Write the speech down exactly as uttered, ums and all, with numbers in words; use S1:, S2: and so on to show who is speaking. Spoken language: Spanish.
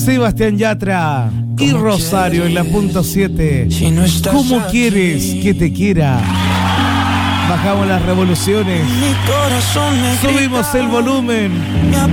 S1: Sebastián Yatra y Rosario en la punto siete.
S2: Si no estás
S1: ¿Cómo
S2: aquí,
S1: quieres que te quiera? Bajamos las revoluciones,
S2: mi corazón me
S1: subimos
S2: grita,
S1: el volumen.
S2: me